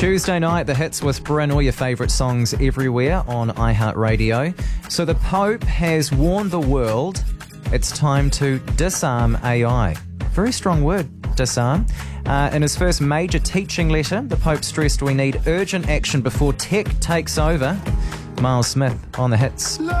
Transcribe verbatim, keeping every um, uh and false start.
Tuesday night, the hits with Bryn, all your favourite songs everywhere on iHeartRadio. So the Pope has warned the world it's time to disarm A I. Very strong word, disarm. Uh, in his first major teaching letter, the Pope stressed we need urgent action before tech takes over. Miles Smith on the hits.